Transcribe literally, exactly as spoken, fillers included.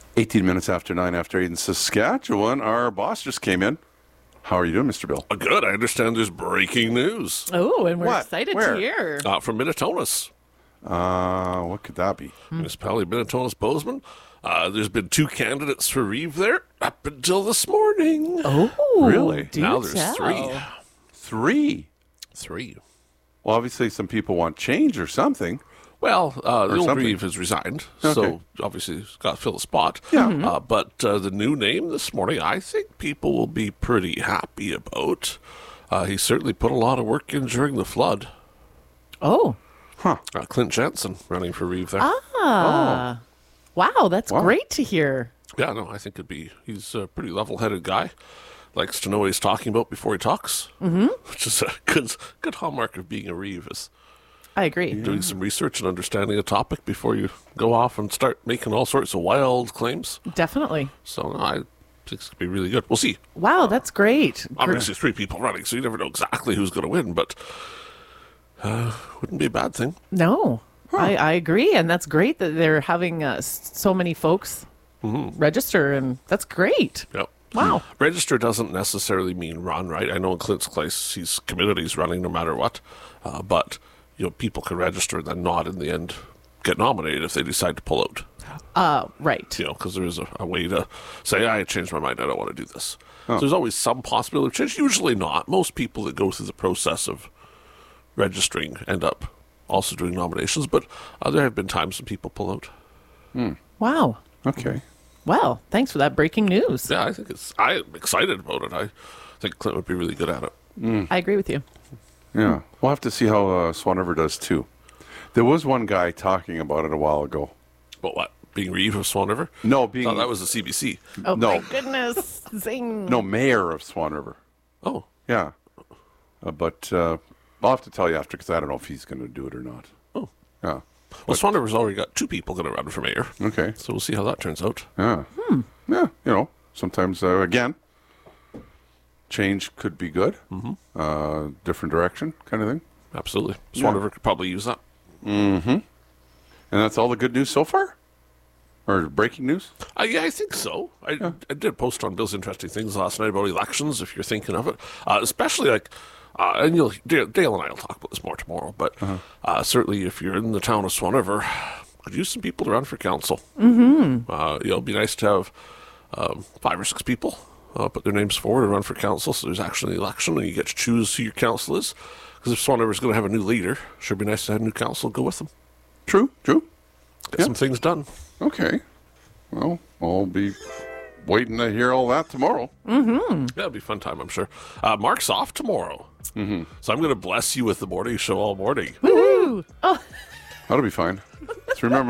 eighteen minutes after nine after eight in Saskatchewan. Our boss just came in. How are you doing, Mister Bill? Uh, Good. I understand there's breaking news Oh, and we're What? excited Where? to hear. uh, from Minnetonka's. Uh, what could that be? Municipality of Minnetonka's Bozeman. Uh, there's been two candidates for Reeve there up until this morning. Oh, Really? do now there's tell. three. Three. Three. Well, obviously some people want change or something. Well, uh, the old something. Reeve has resigned, Okay. so obviously he's got to fill the spot. Yeah. Uh, but uh, the new name this morning, I think people will be pretty happy about. Uh, he certainly put a lot of work in during the flood. Oh, Uh, Clint Jensen running for Reeve there. ah. Wow, that's Wow. great to hear. Yeah, no, I think it'd be. He's a pretty level-headed guy. Likes to know what he's talking about before he talks, mm-hmm. which is a good, good hallmark of being a Reeve. Is I agree. doing some research and understanding a topic before you go off and start making all sorts of wild claims. Definitely. So no, I think it's going to be really good. We'll see. Wow, that's great. Obviously, three people running, so you never know exactly who's going to win, but uh, wouldn't be a bad thing. No, I, I agree. And that's great that they're having uh, s- so many folks register, and that's great. Yep. Wow. Register doesn't necessarily mean run, right? I know in Clint's case, he's committed, he's running no matter what. Uh, but, you know, people can register and then not in the end get nominated if they decide to pull out. Uh, right. You know, because there is a, a way to say, I changed my mind, I don't want to do this. So there's always some possibility of change. Usually not. Most people that go through the process of registering end up also doing nominations, but uh, there have been times when people pull out. Wow. Okay. Well, thanks for that breaking news. Yeah, I think it's, I'm excited about it. I think Clint would be really good at it. I agree with you. Yeah. We'll have to see how uh, Swan River does too. There was one guy talking about it a while ago. But what? Being Reeve of Swan River? No, I being thought that was the C B C. Oh, No. my goodness. Zing. no mayor of Swan River. Oh, Yeah. Uh, but uh, I'll have to tell you after because I don't know if he's going to do it or not. oh. Yeah. Well, Swan River's already got two people going to run for mayor. Okay. So we'll see how that turns out. Yeah. Yeah. You know, sometimes, uh, again, change could be good. Mm-hmm. Uh, different direction kind of thing. Absolutely. Swan Yeah. River could probably use that. And that's all the good news so far? Or breaking news? Uh, yeah, I think so. I, I did post on Bill's Interesting Things last night about elections, if you're thinking of it. Uh, especially like, uh, and you'll, Dale, Dale and I will talk about this more tomorrow, but uh, certainly if you're in the town of Swan River, could use some people to run for council. Mm-hmm. Uh, you know, it'd be nice to have um, five or six people uh, put their names forward and run for council, so there's actually an election and you get to choose who your council is. Because if Swan River's going to have a new leader, sure be nice to have a new council go with them. True, true. Get Yeah. some things done. Okay. Well, I'll be waiting to hear all that tomorrow. Yeah, it'll be a fun time, I'm sure. Uh, Mark's off tomorrow. Mm-hmm. So I'm going to bless you with the morning show all morning. Woo! Oh. That'll be fine. Just remember